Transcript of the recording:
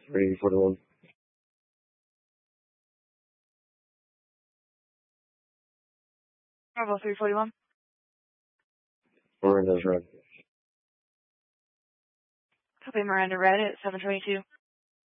341. Bravo 341. Miranda's red. Copy Miranda Red at 722.